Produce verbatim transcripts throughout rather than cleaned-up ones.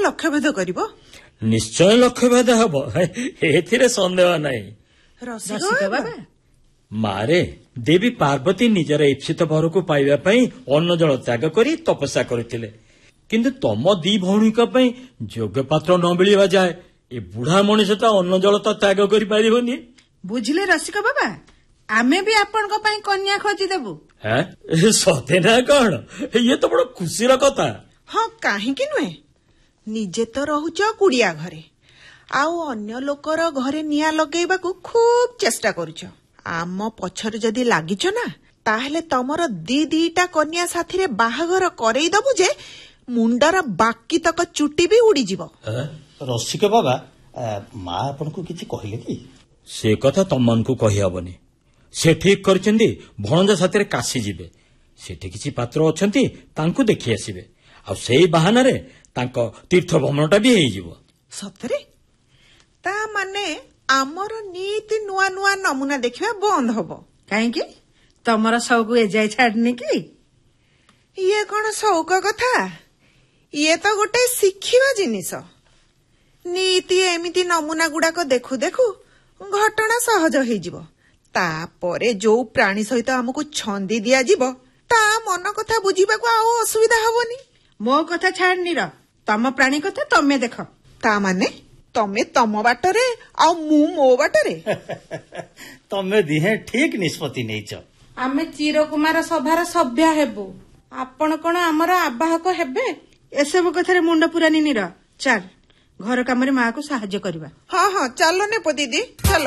ଲକ୍ଷ୍ୟଭେଦ କରିବ? ନିଶ୍ଚୟ ଲକ୍ଷ୍ୟଭେଦ ହେବ, ଏଥିରେ ସନ୍ଦେହ ନାହିଁ। ରସିକ ବାବା, ମାରେ ଦେବୀ ପାର୍ବତୀ ନିଜର ଇପ୍ସିତ ବରକୁ ପାଇବା ପାଇଁ ଅନ୍ନ ଜଳ ତ୍ୟାଗ କରି ତପସ୍ୟା କରିଥିଲେ, କିନ୍ତୁ ତମ ଦି ଭଉଣୀଙ୍କ ପାଇଁ ଯୋଗ୍ୟ ପାତ୍ର ନ ମିଳିବା ଯାଏ ଏ ବୁଢା ମଣିଷଟା ଅନ୍ନ ଜଳ ତ ତ୍ୟାଗ କରିପାରିବନି। ବୁଝିଲେ ରସିକ ବାବା, ଆମେ ବି ଆପଣଙ୍କ ପାଇଁ କନ୍ୟା ଖୋଜିଦେବୁ। ସତେ ନା କଣ? ଇଏ ତ ବଡ ଖୁସିର କଥା। ହଁ, କାହିଁକି ନୁହେଁ? ନିଜେ ତ ରହୁଛ କୁଡିଆ ଘରେ, ଆଉ ଅନ୍ୟ ଲୋକର ଘରେ ନିଆଁ ଲଗେଇବାକୁ ଖୁବ ଚେଷ୍ଟା କରୁଛ। ଆମ ପଛରେ ଯଦି ଲାଗିଛ ନା, ତାହେଲେ ତମର ଦି ଦିଟା କନ୍ୟା ସାଥିରେ ବାହାଘର କରେଇଦବୁ ଯେ ମୁଣ୍ଡର ବାକି ତକ ଚୁଟି ବି ଉଡିଯିବ। ରସିକ ବାବା, ମା ଆପଣଙ୍କୁ କିଛି କହିଲେ କି? ସେ କଥା ତମମାନଙ୍କୁ କହିହବନି। ସେ ଠିକ କରିଛନ୍ତି ଭଣଜା ସାଥିରେ କାଶୀ ଯିବେ। ସେଠି କିଛି ପାତ୍ର ଅଛନ୍ତି, ତାଙ୍କୁ ଦେଖି ଆସିବେ, ଆଉ ସେଇ ବାହାନାରେ ତାଙ୍କ ତୀର୍ଥ ଭ୍ରମଣଟା ବି ହେଇଯିବ। ସତରେ? ତା ମାନେ ଆମର ନିତି ନୂଆ ନୂଆ ନମୁନା ଦେଖିବା ବନ୍ଦ ହବ। କାହିଁକି? ତମର ସଉକ ଏଯାଏ ଛାଡିନି କି? ଇଏ କଣ ସଉକ କଥା? ଇଏ ତ ଗୋଟେ ଶିଖିବା ଜିନିଷ। ନିତି ଏମିତି ନମୁନା ଗୁଡାକ ଦେଖୁ ଦେଖୁ ଘଟଣା ସହଜ ହେଇଯିବ। ତାପରେ ଯୋଉ ପ୍ରାଣୀ ସହିତ ଆମକୁ ଛନ୍ଦି ଦିଆଯିବ, ତା ମନ କଥା ବୁଝିବାକୁ ଆଉ ଅସୁବିଧା ହବନି। ମୋ କଥା ଛାଡନି ର, ତମ ପ୍ରାଣୀ କଥା ତମେ ଦେଖ। ତା ମାନେ ତମେ ତମ ବାଟରେ ଆଉ ମୁଁ ମୋ ବାଟରେ। ତମେ ଦିହେଁ ଠିକ ନିଷ୍ପତ୍ତି ନେଇଛ। ଆମେ ଚିରକୁମାର ସଭାର ସଭ୍ୟା ହେବୁ, ଆପଣ କଣ ଆମର ଆବାହକ ହେବେ? ଏସବୁ କଥାରେ ମୁଣ୍ଡ ପୁରାନି ନିର। ଚାଲ ଘର କାମରେ ମାକୁ ସାହାଯ୍ୟ କରିବା। ହଁ ହଁ, ଚାଲ ନେପ ଦିଦି, ଚାଲ।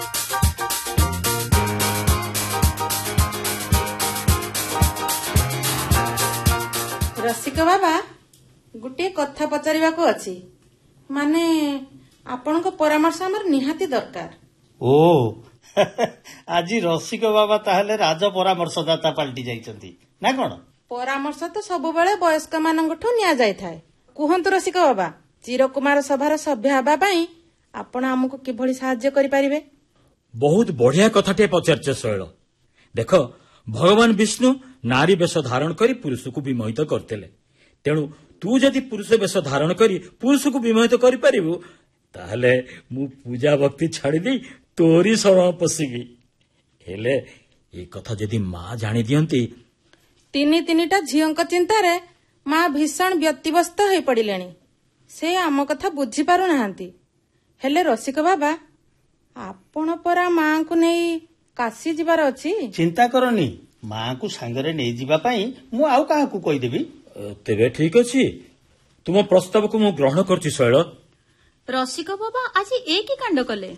ରସିକ ବାବା, ଗୋଟିଏ କଥା ପଚାରିବାକୁ ଅଛି। ମାନେ ଆପଣଙ୍କ ପରାମର୍ଶ ଆମର ନିହାତି ଦରକାର। ଓ ଆଜି ରସିକ ବାବା ତାହେଲେ ରାଜ ପରାମର୍ଶଦାତା ପାଲଟି ଯାଇଛନ୍ତି ନା କଣ? ପରାମର୍ଶ ତ ସବୁବେଳେ ବୟସ୍କ ମାନଙ୍କଠୁ ନିଆଯାଇଥାଏ। କୁହନ୍ତୁ ରସିକ ବାବା, ଚିରକୁମାର ସଭାର ସଭ୍ୟ ହେବା ପାଇଁ ଆପଣ ଆମକୁ କିଭଳି ସାହାଯ୍ୟ କରିପାରିବେ? ବହୁତ ବଢିଆ କଥାଟିଏ ପଚାରିଛ ଶୈଳ। ଦେଖ, ଭଗବାନ ବିଷ୍ଣୁ ନାରୀ ବେଶ ଧାରଣ କରି ପୁରୁଷକୁ ବିମୋହିତ କରିଥିଲେ। ତେଣୁ ତୁ ଯଦି ପୁରୁଷ ବେଶ ଧାରଣ କରି ପୁରୁଷକୁ ବିମୋହିତ କରିପାରିବୁ, ତାହେଲେ ମୁଁ ପୂଜା ଭକ୍ତି ଛାଡ଼ିଦେଇ ତୋରି ଶରଣ ପଶିବି। ହେଲେ ଏ କଥା ଯଦି ମା ଜାଣି ଦିଅନ୍ତି? ତିନି ତିନିଟା ଝିଅଙ୍କ ଚିନ୍ତାରେ ମା ଭୀଷଣ ବ୍ୟତିବ୍ୟସ୍ତ ହୋଇ ପଡିଲେଣି। ସେ ଆମ କଥା ବୁଝିପାରୁନାହାନ୍ତି। ହେଲେ ରସିକ ବାବା, ଆପଣ ପରା ମାଙ୍କୁ ନେଇ କାଶୀ ଯିବାର ଅଛି। ଚିନ୍ତା କରନି, ମାଙ୍କୁ ସାଙ୍ଗରେ ନେଇଯିବା ପାଇଁ ମୁଁ ଆଉ କାହାକୁ କହିଦେବି। ତେବେ ଠିକ ଅଛି, ତୁମ ପ୍ରସ୍ତାବକୁ ମୁଁ ଗ୍ରହଣ କରୁଛି ଶୈଳ। ରସିକ ବାବା ଆଜି ଏ କି କାଣ୍ଡ କଲେ?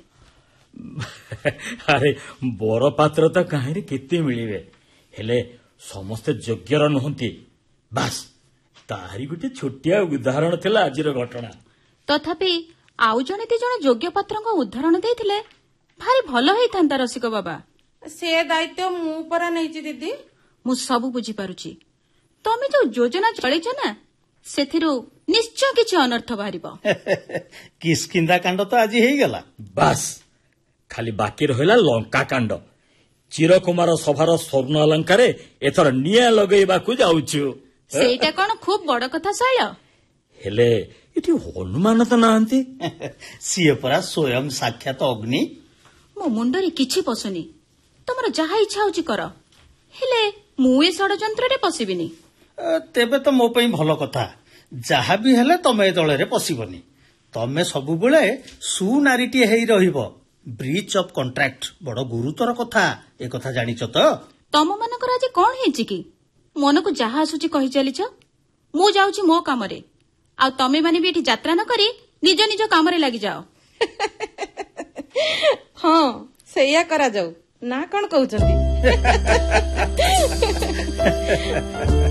ଆରେ ବର ପାତ୍ର ତ କାହିଁରେ କେତେ ମିଳିବେ, ହେଲେ ସମସ୍ତେ ଯୋଗ୍ୟର ନୁହନ୍ତି। ବାସ୍ ତାହାରି ଗୋଟେ ଛୋଟିଆ ଉଦାହରଣ ଥିଲା ଆଜିର ଘଟଣା। ତଥାପି ଆଉ ଜଣେ ଦି ଜଣ ଯୋଗ୍ୟ ପାତ୍ରଙ୍କ ଉଦାହରଣ ଦେଇଥିଲେ ଭାରି ଭଲ ହେଇଥାନ୍ତା ରସିକ ବାବା। ସେ ଦାୟିତ୍ୱ ମୁଁ ପରା ନେଇଛି ଦିଦି। ମୁଁ ସବୁ ବୁଝିପାରୁଛି। ତମେ ଯୋଉ ଯୋଜନା ଚଳେଇଛ ନା, ସେଥିରୁ ନିଶ୍ଚୟ କିଛି ଅନର୍ଥ ବାହାରିବ। କିସ୍କିନ୍ଦା କାଣ୍ଡ ତ ଆଜି ହେଇଗଲା। ବାସ୍ ଖାଲି ବାକି ରହିଲା ଲଙ୍କା କାଣ୍ଡ। ଚିରକୁମାର ସଭାର ସ୍ୱର୍ଣ୍ଣ ଅଲଙ୍କାରେ ଏଥର ନିଆଁ ଲଗେଇବାକୁ ଯାଉଛୁ। ସେଇଟା କଣ ଖୁବ ବଡ କଥା ଶୈଳ? ହେଲେ ଏଠି ହନୁମାନ ତ ନାହାନ୍ତି। ସିଏ ପରା ସ୍ୱୟଂ ସାକ୍ଷାତ ଅଗ୍ନି। ମୋ ମୁଣ୍ଡରେ କିଛି ପଶୁନି। ତମର ଯାହା ଇଚ୍ଛା ହଉଛି କର, ହେଲେ ମୁଁ ଏ ଷଡଯନ୍ତ୍ରରେ ପଶିବିନି। ତେବେ ତ ମୋ ପାଇଁ ଭଲ କଥା। ଯାହା ବି ହେଲେ ତମେ ଏ ଦଳରେ ପଶିବନି। ତମେ ସବୁବେଳେ ସୁନାରୀଟିଏ ହେଇ ରହିବ। ବ୍ରିଚ୍ ଅଫ୍ କଣ୍ଟ୍ରାକ୍ଟ ବଡ ଗୁରୁତର କଥା, ଏ କଥା ଜାଣିଛ ତ? ତମ ମାନଙ୍କର ଆଜି କଣ ହେଇଛି କି? ମନକୁ ଯାହା ଆସୁଛି କହି ଚାଲିଛ। ମୁଁ ଯାଉଛି ମୋ କାମରେ, ଆଉ ତମେ ମାନେ ବି ଏଠି ଯାତ୍ରା ନ କରି ନିଜ ନିଜ କାମରେ ଲାଗିଯାଅ। ହଁ, ସେଇଆ କରାଯାଉ ନା କଣ କହୁଛନ୍ତି?